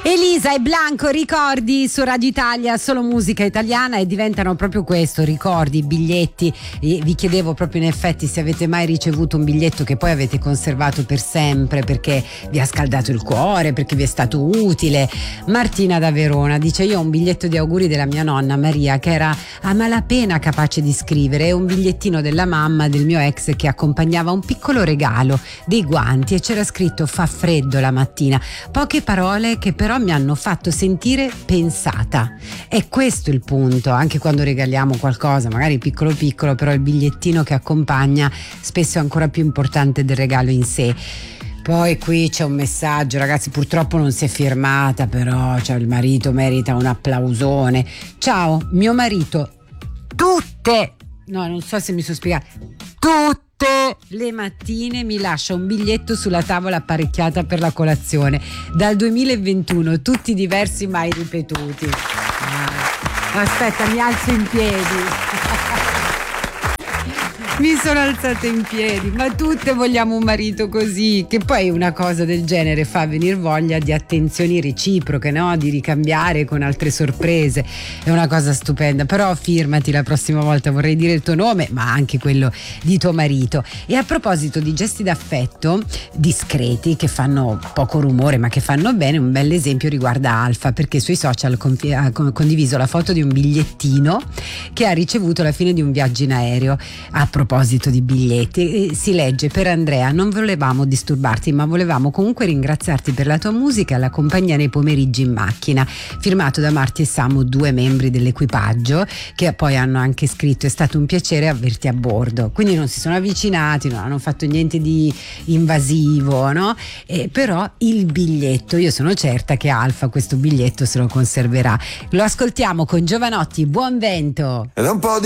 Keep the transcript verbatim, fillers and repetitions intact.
Elisa e Blanco, ricordi su Radio Italia, solo musica italiana, e diventano proprio questo, ricordi, biglietti. E vi chiedevo proprio in effetti se avete mai ricevuto un biglietto che poi avete conservato per sempre perché vi ha scaldato il cuore, perché vi è stato utile. Martina da Verona dice: io ho un biglietto di auguri della mia nonna Maria che era a malapena capace di scrivere, e un bigliettino della mamma del mio ex che accompagnava un piccolo regalo, dei guanti, e c'era scritto: fa freddo la mattina. Poche parole che però mi hanno fatto sentire pensata. È questo il punto, anche quando regaliamo qualcosa, magari piccolo piccolo, però il bigliettino che accompagna spesso è ancora più importante del regalo in sé. Poi qui c'è un messaggio, ragazzi, purtroppo non si è firmata, però cioè, il marito merita un applausone. Ciao, mio marito tutte, no non so se mi sono spiegata, tutte le mattine mi lascia un biglietto sulla tavola apparecchiata per la colazione, dal duemilaventuno, tutti diversi mai ripetuti. Ah, aspetta, mi alzo in piedi. Mi sono alzata in piedi, ma tutte vogliamo un marito così, che poi una cosa del genere fa venire voglia di attenzioni reciproche, no? Di ricambiare con altre sorprese, è una cosa stupenda. Però firmati la prossima volta, vorrei dire il tuo nome, ma anche quello di tuo marito. E a proposito di gesti d'affetto discreti che fanno poco rumore ma che fanno bene, un bel esempio riguarda Alfa, perché sui social ha condiviso la foto di un bigliettino che ha ricevuto alla fine di un viaggio in aereo. A proposito di biglietti, si legge: per Andrea, non volevamo disturbarti ma volevamo comunque ringraziarti per la tua musica e la compagnia nei pomeriggi in macchina. Firmato da Marti e Samu, due membri dell'equipaggio, che poi hanno anche scritto: è stato un piacere averti a bordo. Quindi non si sono avvicinati, non hanno fatto niente di invasivo, no? Eh, però il biglietto, io sono certa che Alfa questo biglietto se lo conserverà. Lo ascoltiamo con Giovanotti, Buon vento. Ed è un po' di